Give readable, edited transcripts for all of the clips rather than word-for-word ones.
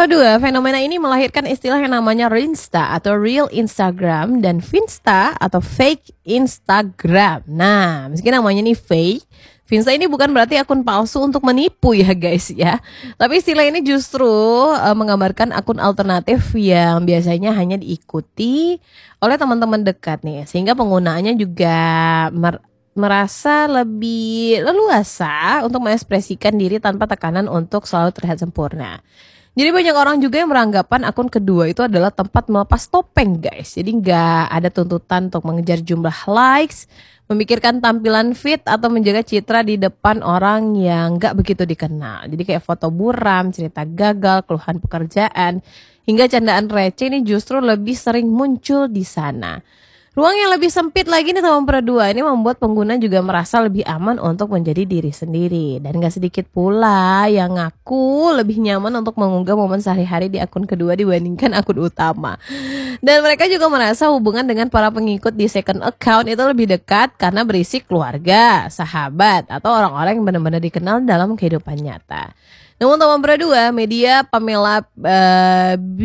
Pro 2, fenomena ini melahirkan istilah yang namanya Rinsta atau Real Instagram dan Finsta atau Fake Instagram. Nah, meski namanya nih fake, Finsta ini bukan berarti akun palsu untuk menipu ya guys ya. Tapi istilah ini justru menggambarkan akun alternatif yang biasanya hanya diikuti oleh teman-teman dekat nih. Sehingga penggunaannya juga merasa lebih leluasa untuk mengekspresikan diri tanpa tekanan untuk selalu terlihat sempurna. Jadi banyak orang juga yang beranggapan akun kedua itu adalah tempat melepas topeng guys. Jadi nggak ada tuntutan untuk mengejar jumlah likes, memikirkan tampilan fit atau menjaga citra di depan orang yang nggak begitu dikenal. Jadi kayak foto buram, cerita gagal, keluhan pekerjaan, hingga candaan receh ini justru lebih sering muncul di sana. Ruang yang lebih sempit lagi nih teman Pro 2 ini membuat pengguna juga merasa lebih aman untuk menjadi diri sendiri. Dan gak sedikit pula yang ngaku lebih nyaman untuk mengunggah momen sehari-hari di akun kedua dibandingkan akun utama. Dan mereka juga merasa hubungan dengan para pengikut di second account itu lebih dekat karena berisi keluarga, sahabat, atau orang-orang yang benar-benar dikenal dalam kehidupan nyata. Namun teman Pro 2, media Pamela B.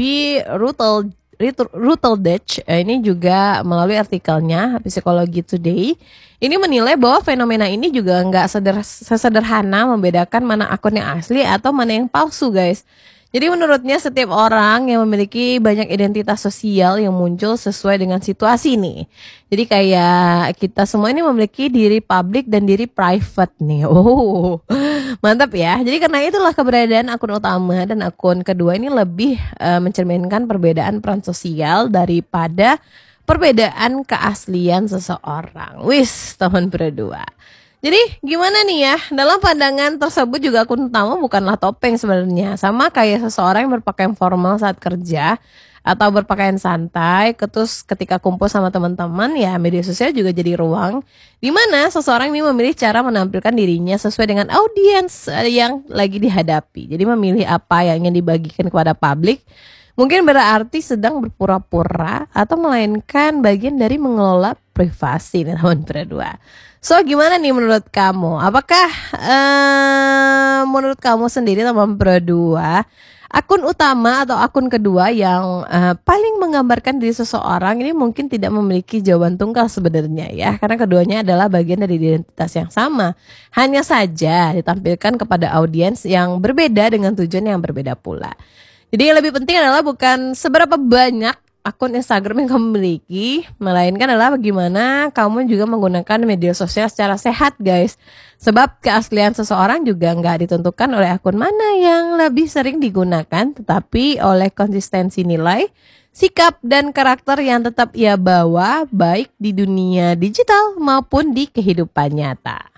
Rutledge ini juga melalui artikelnya Psikologi Today ini menilai bahwa fenomena ini juga nggak sesederhana membedakan mana akun yang asli atau mana yang palsu guys. Jadi menurutnya setiap orang yang memiliki banyak identitas sosial yang muncul sesuai dengan situasi nih. Jadi kayak kita semua ini memiliki diri publik dan diri private nih. Oh, mantap ya. Jadi karena itulah keberadaan akun utama dan akun kedua ini lebih mencerminkan perbedaan peran sosial daripada perbedaan keaslian seseorang. Wis, teman berdua. Jadi gimana nih ya, dalam pandangan tersebut juga akun utama bukanlah topeng sebenarnya. Sama kayak seseorang yang berpakaian formal saat kerja atau berpakaian santai, terus ketika kumpul sama teman-teman ya media sosial juga jadi ruang di mana seseorang ini memilih cara menampilkan dirinya sesuai dengan audiens yang lagi dihadapi. Jadi memilih apa yang ingin dibagikan kepada publik mungkin berarti sedang berpura-pura atau melainkan bagian dari mengelola privasi nih teman berdua. So gimana nih menurut kamu? Apakah menurut kamu sendiri teman Pro 2 akun utama atau akun kedua yang paling menggambarkan diri seseorang ini mungkin tidak memiliki jawaban tunggal sebenarnya ya, karena keduanya adalah bagian dari identitas yang sama, hanya saja ditampilkan kepada audiens yang berbeda dengan tujuan yang berbeda pula. Jadi yang lebih penting adalah bukan seberapa banyak akun Instagram yang kamu miliki, melainkan adalah bagaimana kamu juga menggunakan media sosial secara sehat guys. Sebab keaslian seseorang juga nggak ditentukan oleh akun mana yang lebih sering digunakan, tetapi oleh konsistensi nilai, sikap, dan karakter yang tetap ia bawa baik di dunia digital maupun di kehidupan nyata.